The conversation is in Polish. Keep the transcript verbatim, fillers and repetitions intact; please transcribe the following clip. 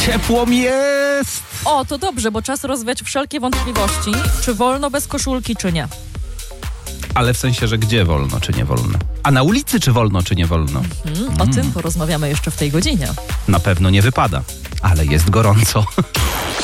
Ciepło mi jest! O, to dobrze, bo czas rozwiać wszelkie wątpliwości, czy wolno bez koszulki, czy nie. Ale w sensie, że gdzie wolno, czy nie wolno? A na ulicy, czy wolno, czy nie wolno? Hmm, o mm. tym porozmawiamy jeszcze w tej godzinie. Na pewno nie wypada, ale jest gorąco.